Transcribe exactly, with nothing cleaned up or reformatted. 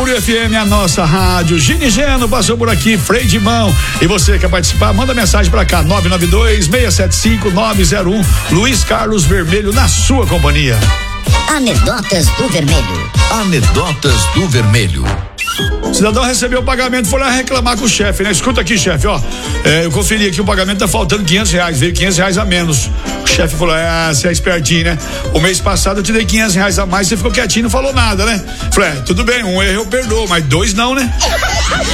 Camboriú F M, a nossa rádio. Gini Geno passou por aqui, freio de mão. E você quer participar? Manda mensagem pra cá, nove nove dois, seis sete cinco, nove zero um. Luiz Carlos Vermelho na sua companhia. Anedotas do Vermelho. Anedotas do Vermelho. O cidadão recebeu o pagamento, foi lá reclamar com o chefe, né? Escuta aqui, chefe, ó. É, eu conferi aqui, o pagamento tá faltando quinhentos reais, veio quinhentos reais a menos. O chefe falou: ah, você é espertinho, né? O mês passado eu te dei quinhentos reais a mais, você ficou quietinho, não falou nada, né? Falei: é, tudo bem, um erro eu perdoo, mas dois não, né?